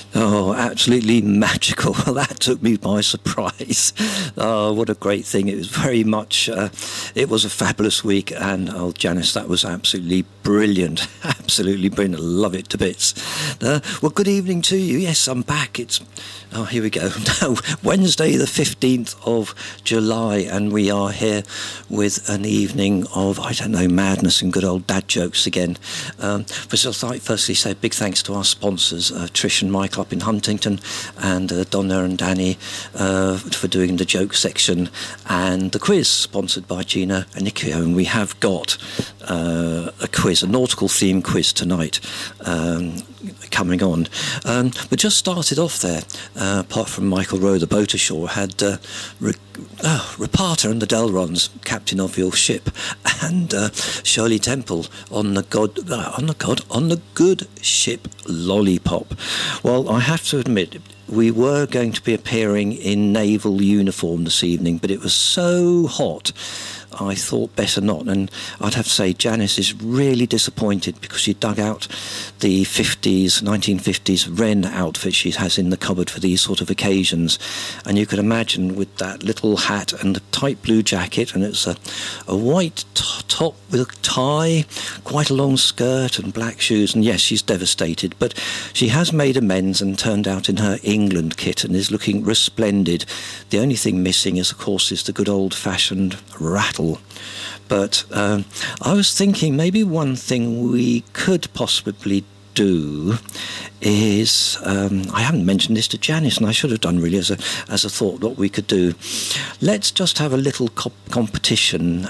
Oh, absolutely magical. Well, that took me by surprise. Oh, what a great thing. It was very much, it was a fabulous week. And, oh, Janice, that was absolutely brilliant. Absolutely brilliant. Love it to bits. Well, good evening to you. Yes, I'm back. Here we go. Now, Wednesday, the 15th of July, and we are here with an evening of, madness and good old dad jokes again. But I'd like firstly say a big thanks to our sponsors, Trish and Michael up in Huntington, and Donna and Danny for doing the joke section, and the quiz sponsored by Gina and Nikio. And we have got a quiz, a nautical theme quiz tonight coming on. But just started off there, apart from Michael Rowe, the boat ashore, had Rapata and the Delrons, captain of your ship, and Shirley Temple on the good ship Lollipop. Well, I have to admit, we were going to be appearing in naval uniform this evening, but it was so hot, I thought better not. And I'd have to say Janice is really disappointed because she dug out the 1950s Wren outfit she has in the cupboard for these sort of occasions. And you could imagine with that little hat and the tight blue jacket, and it's a white top with a tie, quite a long skirt and black shoes. And yes, she's devastated, but she has made amends and turned out in her England kit and is looking resplendid. The only thing missing is, of course, is the good old-fashioned rattle. But I was thinking maybe one thing we could possibly do is, I haven't mentioned this to Janice, and I should have done really as a thought what we could do. Let's just have a little competition,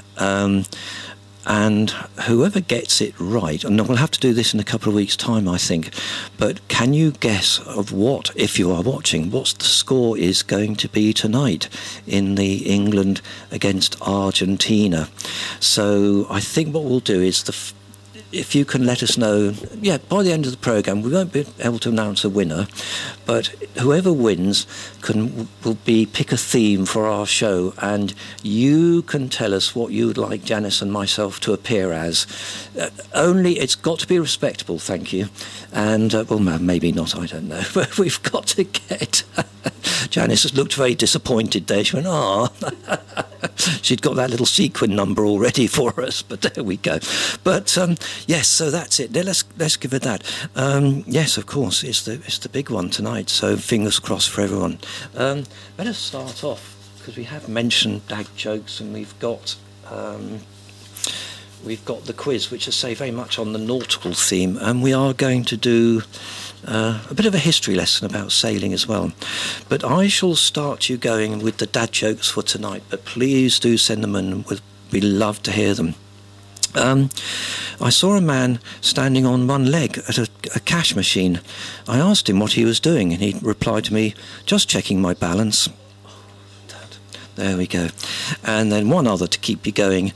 and whoever gets it right, and we'll have to do this in a couple of weeks' time, I think, but can you guess of what, if you are watching, what the score is going to be tonight in the England against Argentina? So I think what we'll do is if you can let us know, by the end of the programme. We won't be able to announce a winner, but whoever wins will pick a theme for our show, and you can tell us what you would like Janice and myself to appear as. Only it's got to be respectable, thank you. And, well, maybe not, I don't know. But we've got to get... Janice has looked very disappointed there. She went, she'd got that little sequin number all ready for us, but there we go. But yes, so that's it. Let's give it that. Yes, of course, it's the big one tonight. So fingers crossed for everyone. Better start off because we have mentioned dad jokes, and we've got the quiz, which is very much on the nautical theme, and we are going to do a bit of a history lesson about sailing as well. But I shall start you going with the dad jokes for tonight, but please do send them in. We'd love to hear them. I saw a man standing on one leg at a cash machine. I asked him what he was doing, and he replied to me, "Just checking my balance." There we go. And then one other to keep you going.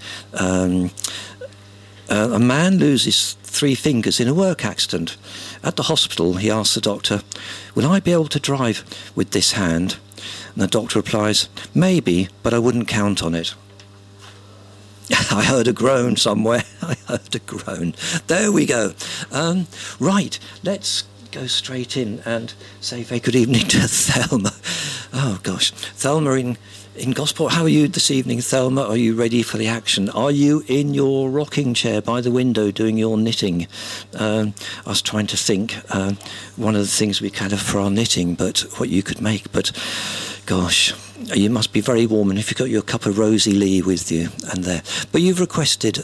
A man loses 3 fingers in a work accident. At the hospital, he asks the doctor, "Will I be able to drive with this hand?" And the doctor replies, "Maybe, but I wouldn't count on it." I heard a groan somewhere. I heard a groan. There we go. Right, let's go straight in and say very good evening to Thelma. Oh, gosh. Thelma in Gosport. How are you this evening, Thelma? Are you ready for the action? Are you in your rocking chair by the window doing your knitting? I was trying to think one of the things we can have for our knitting, but what you could make. But, gosh, you must be very warm, and if you've got your cup of Rosie Lee with you and there. But you've requested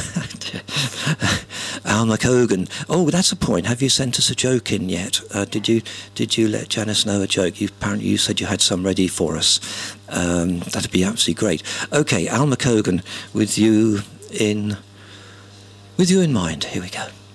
Al McHogan. Oh, that's a point. Have you sent us a joke in yet? Did you let Janice know a joke? Apparently you said you had some ready for us. That'd be absolutely great. Okay, Al McHogan, with you in mind. Here we go.